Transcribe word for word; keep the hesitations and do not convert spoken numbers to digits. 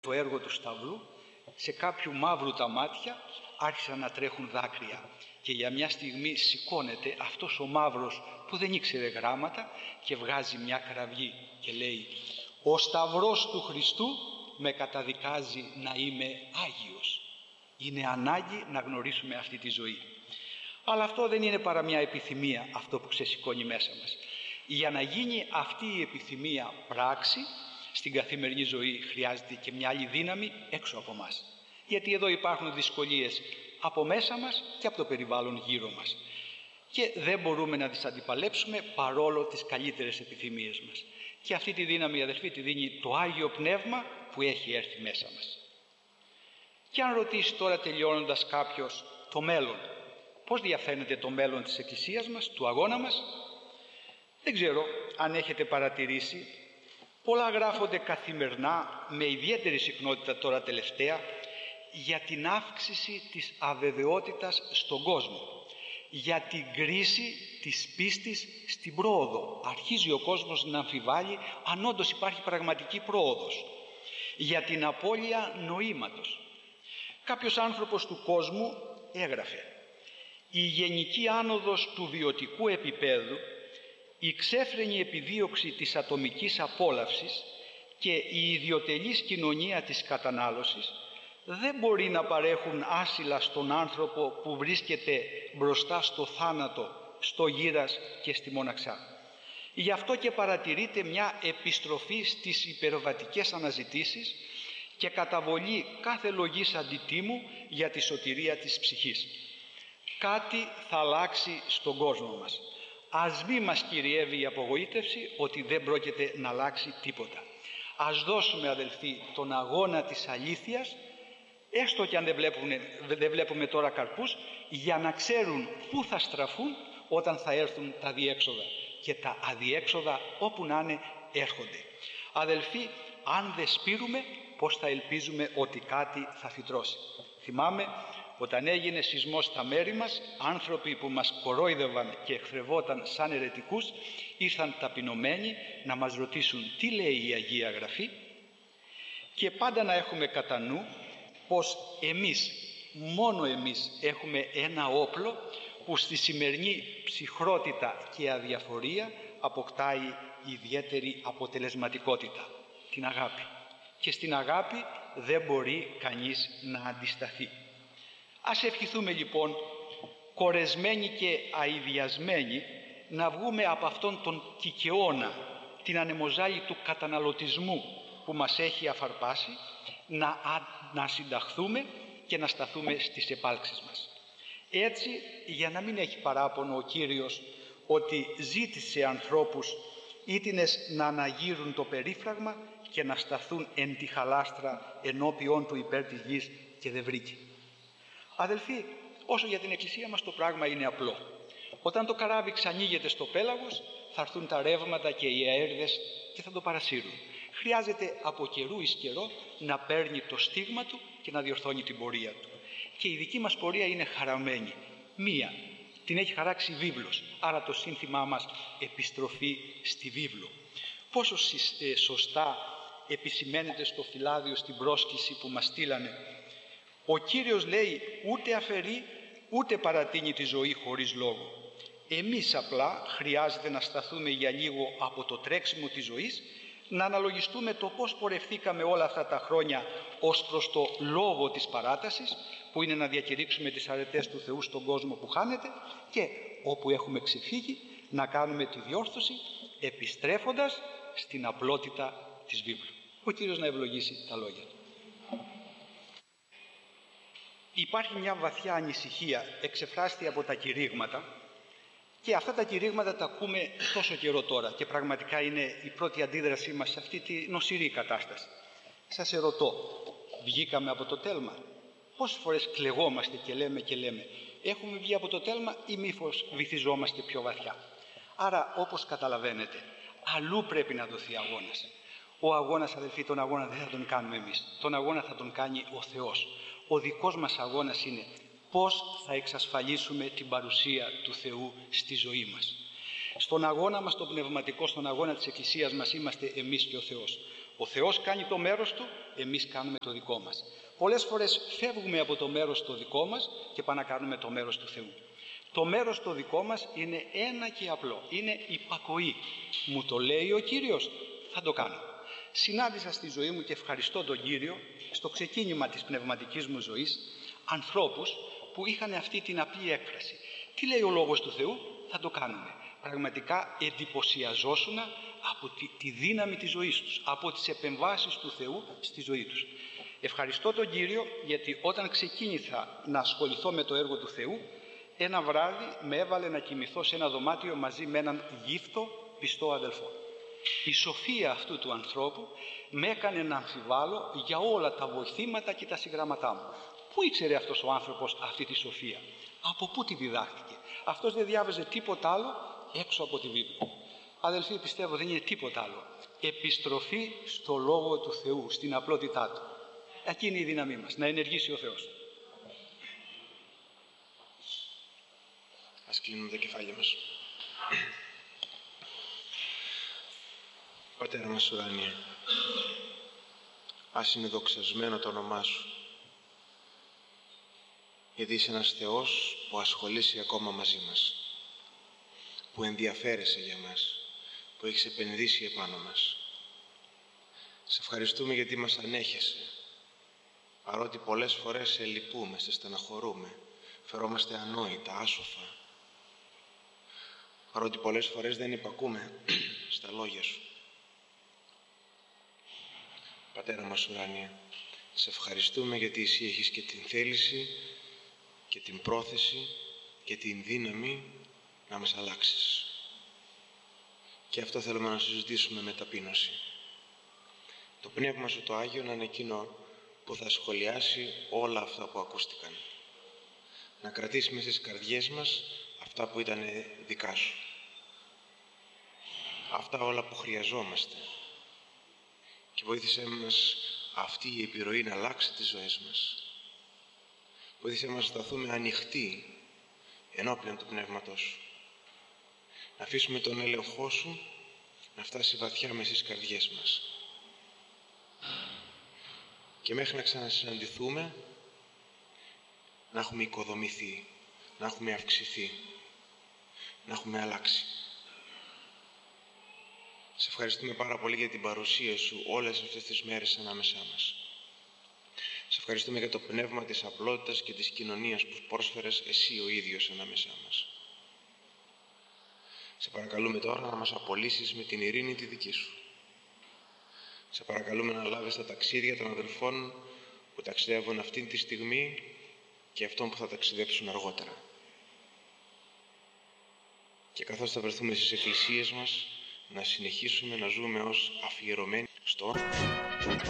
το έργο του Σταυρού, σε κάποιου μαύρου τα μάτια άρχισαν να τρέχουν δάκρυα και για μια στιγμή σηκώνεται αυτός ο μαύρος που δεν ήξερε γράμματα και βγάζει μια κραυγή και λέει: «Ο Σταυρός του Χριστού με καταδικάζει να είμαι Άγιος». Είναι ανάγκη να γνωρίσουμε αυτή τη ζωή. Αλλά αυτό δεν είναι παρά μια επιθυμία, αυτό που ξεσηκώνει μέσα μας. Για να γίνει αυτή η επιθυμία πράξη στην καθημερινή ζωή χρειάζεται και μια άλλη δύναμη έξω από μας. Γιατί εδώ υπάρχουν δυσκολίες από μέσα μας και από το περιβάλλον γύρω μας. Και δεν μπορούμε να τις αντιπαλέψουμε παρόλο τις καλύτερες επιθυμίες μας. Και αυτή τη δύναμη, αδελφοί, τη δίνει το Άγιο Πνεύμα που έχει έρθει μέσα μας. Και αν ρωτήσει τώρα τελειώνοντας κάποιος το μέλλον, πώς διαφαίνεται το μέλλον της Εκκλησίας μας, του αγώνα μας, δεν ξέρω αν έχετε παρατηρήσει, πολλά γράφονται καθημερινά με ιδιαίτερη συχνότητα τώρα τελευταία για την αύξηση της αβεβαιότητας στον κόσμο, για την κρίση της πίστης στην πρόοδο. Αρχίζει ο κόσμος να αμφιβάλλει αν όντως υπάρχει πραγματική πρόοδος, για την απώλεια νοήματος. Κάποιος άνθρωπος του κόσμου έγραφε: «Η γενική άνοδος του βιωτικού επίπεδου, η ξέφρενη επιδίωξη της ατομικής απόλαυσης και η ιδιωτελής κοινωνία της κατανάλωσης δεν μπορεί να παρέχουν άσυλα στον άνθρωπο που βρίσκεται μπροστά στο θάνατο, στο γύρας και στη μοναξιά. Γι' αυτό και παρατηρείται μια επιστροφή στις υπερβατικές αναζητήσεις και καταβολή κάθε λογής αντιτίμου για τη σωτηρία της ψυχής. Κάτι θα αλλάξει στον κόσμο μας. Ας μη μας κυριεύει η απογοήτευση ότι δεν πρόκειται να αλλάξει τίποτα. Ας δώσουμε, αδελφοί, τον αγώνα της αλήθειας, έστω και αν δεν βλέπουμε, δεν βλέπουμε τώρα καρπούς, για να ξέρουν πού θα στραφούν όταν θα έρθουν τα διέξοδα. Και τα αδιέξοδα όπου να είναι έρχονται. Αδελφοί, αν δεν σπείρουμε, πώς θα ελπίζουμε ότι κάτι θα φυτρώσει. Θυμάμαι όταν έγινε σεισμός στα μέρη μας, άνθρωποι που μας κορόιδευαν και εχθρευόταν σαν αιρετικούς ήρθαν ταπεινωμένοι να μας ρωτήσουν τι λέει η Αγία Γραφή, και πάντα να έχουμε κατά νου πως εμείς, μόνο εμείς έχουμε ένα όπλο που στη σημερινή ψυχρότητα και αδιαφορία αποκτάει ιδιαίτερη αποτελεσματικότητα, την αγάπη. Και στην αγάπη δεν μπορεί κανείς να αντισταθεί. Ας ευχηθούμε λοιπόν, κορεσμένοι και αηδιασμένοι, να βγούμε από αυτόν τον κικαιώνα, την ανεμοζάλη του καταναλωτισμού που μας έχει αφαρπάσει, να, να συνταχθούμε και να σταθούμε στις επάλξεις μας. Έτσι, για να μην έχει παράπονο ο Κύριος ότι ζήτησε ανθρώπους ήτινες να αναγείρουν το περίφραγμα και να σταθούν εν τη χαλάστρα ενώπιον του υπέρ της γης, και δεν βρήκε. Αδελφοί, όσο για την Εκκλησία μας το πράγμα είναι απλό. Όταν το καράβι ξανοίγεται στο πέλαγος, θα έρθουν τα ρεύματα και οι αέριδες και θα το παρασύρουν. Χρειάζεται από καιρού εις καιρό να παίρνει το στίγμα του και να διορθώνει την πορεία του. Και η δική μας πορεία είναι χαραμένη. Μία, την έχει χαράξει βίβλος, άρα το σύνθημά μας επιστροφή στη βίβλο. Πόσο σωστά επισημαίνεται στο φυλάδιο στην πρόσκληση που μας στείλανε. Ο Κύριος λέει ούτε αφαιρεί ούτε παρατείνει τη ζωή χωρίς λόγο. Εμείς απλά χρειάζεται να σταθούμε για λίγο από το τρέξιμο της ζωής, να αναλογιστούμε το πώς πορευθήκαμε όλα αυτά τα χρόνια ως προς το λόγο της παράτασης, που είναι να διακηρύξουμε τις αρετές του Θεού στον κόσμο που χάνεται, και όπου έχουμε ξεφύγει να κάνουμε τη διόρθωση επιστρέφοντας στην απλότητα της βίβλου. Ο Κύριος να ευλογήσει τα λόγια του. Υπάρχει μια βαθιά ανησυχία, εξεφράστη από τα κηρύγματα, και αυτά τα κηρύγματα τα ακούμε τόσο καιρό τώρα και πραγματικά είναι η πρώτη αντίδρασή μας σε αυτή τη νοσηρή κατάσταση. Σας ερωτώ, βγήκαμε από το τέλμα? Πόσες φορές κλαιγόμαστε και λέμε και λέμε, έχουμε βγει από το τέλμα ή μήπως βυθιζόμαστε πιο βαθιά? Άρα, όπως καταλαβαίνετε, αλλού πρέπει να δοθεί αγώνας. Ο αγώνας, αδελφοί, τον αγώνα δεν θα τον κάνουμε εμείς. Τον αγώνα θα τον κάνει ο Θεός. Ο δικός μας αγώνας είναι πώς θα εξασφαλίσουμε την παρουσία του Θεού στη ζωή μας. Στον αγώνα μας, τον πνευματικό, στον αγώνα της Εκκλησίας μας, είμαστε εμείς και ο Θεός. Ο Θεός κάνει το μέρος Του, εμείς κάνουμε το δικό μας. Πολλές φορές φεύγουμε από το μέρος το δικό μας και πάμε να κάνουμε το μέρος του Θεού. Το μέρος το δικό μας είναι ένα και απλό, είναι υπακοή. Μου το λέει ο Κύριος, θα το κάνω. Συνάντησα στη ζωή μου και ευχαριστώ τον Κύριο, στο ξεκίνημα της πνευματικής μου ζωής, ανθρώπους που είχαν αυτή την απλή έκφραση. Τι λέει ο Λόγος του Θεού, θα το κάνουμε. Πραγματικά εντυπωσιαζόσουν από τη, τη δύναμη της ζωής τους, από τις επεμβάσεις του Θεού στη ζωή τους. Ευχαριστώ τον Κύριο γιατί όταν ξεκίνησα να ασχοληθώ με το έργο του Θεού, ένα βράδυ με έβαλε να κοιμηθώ σε ένα δωμάτιο μαζί με έναν γύφτο πιστό αδελφό. Η σοφία αυτού του ανθρώπου με έκανε να αμφιβάλλω για όλα τα βοηθήματα και τα συγγραμματά μου. Πού ήξερε αυτός ο άνθρωπος αυτή τη σοφία, από πού τη διδάχτηκε? Αυτός δεν διάβαζε τίποτα άλλο έξω από τη Βίβλια. Αδελφοί, πιστεύω δεν είναι τίποτα άλλο. Επιστροφή στο Λόγο του Θεού, στην απλότητά Του. Εκεί είναι η δύναμή μας, να ενεργήσει ο Θεός. Ας κλείνουμε τα κεφάλια μας. Πατέρα μας ουράνιε, ας είναι δοξασμένο το όνομά Σου, γιατί είσαι ένας Θεός που ασχολείσαι ακόμα μαζί μας, που ενδιαφέρεσαι για μας, που έχεις επενδύσει επάνω μας. Σε ευχαριστούμε γιατί μας ανέχεσαι, παρότι πολλές φορές σε λυπούμε, σε στεναχωρούμε, φερόμαστε ανόητα, άσοφα, παρότι πολλές φορές δεν υπακούμε στα λόγια Σου. Πατέρα μας ουράνιε, σε ευχαριστούμε γιατί εσύ έχεις και την θέληση και την πρόθεση και την δύναμη να μας αλλάξεις. Και αυτό θέλουμε να συζητήσουμε με ταπείνωση. Το Πνεύμα Σου το Άγιο να είναι εκείνο που θα σχολιάσει όλα αυτά που ακούστηκαν. Να κρατήσει μέσα στις καρδιές μας αυτά που ήταν δικά Σου. Αυτά όλα που χρειαζόμαστε. Και βοήθησέ μας αυτή η επιρροή να αλλάξει τις ζωές μας. Βοήθησέ μας να σταθούμε ανοιχτοί ενώπιον του Πνεύματός Σου. Να αφήσουμε τον έλεγχό Σου να φτάσει βαθιά μέσα στις καρδιές μας. Και μέχρι να ξανασυναντηθούμε, να έχουμε οικοδομηθεί, να έχουμε αυξηθεί, να έχουμε αλλάξει. Σε ευχαριστούμε πάρα πολύ για την παρουσία Σου όλες αυτές τις μέρες ανάμεσά μας. Σε ευχαριστούμε για το πνεύμα της απλότητας και της κοινωνίας που πρόσφερες εσύ ο ίδιος ανάμεσά μας. Σε παρακαλούμε τώρα να μας απολύσεις με την ειρήνη τη δική Σου. Σε παρακαλούμε να λάβεις τα ταξίδια των αδελφών που ταξιδεύουν αυτήν τη στιγμή και αυτών που θα ταξιδέψουν αργότερα. Και καθώς θα βρεθούμε στις εκκλησίες μας, να συνεχίσουμε να ζούμε ως αφιερωμένοι στο